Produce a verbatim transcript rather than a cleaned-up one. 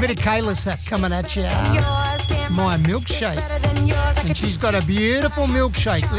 bit of Kayla Sapp coming at you. My milkshake. And she's got a beautiful milkshake.